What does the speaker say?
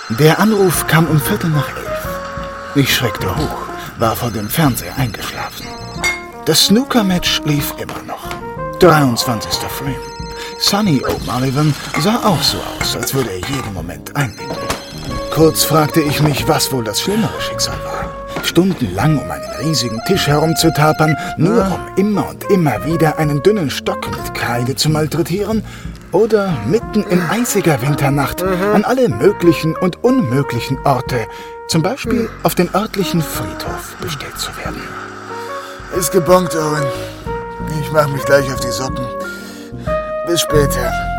Der Anruf kam um 11:15. Ich schreckte hoch, war vor dem Fernseher eingeschlafen. Das Snooker-Match lief immer noch. 23. Frame. Sonny O'Mullivan sah auch so aus, als würde er jeden Moment einnicken. Kurz fragte ich mich, was wohl das schlimmere Schicksal war. Stundenlang um einen riesigen Tisch herumzutapern, nur um immer und immer wieder einen dünnen Stock mit Kreide zu malträtieren, oder mitten in eisiger Winternacht an alle möglichen und unmöglichen Orte, zum Beispiel auf den örtlichen Friedhof, bestellt zu werden. Ist gebongt, Owen. Ich mach mich gleich auf die Socken. Bis später.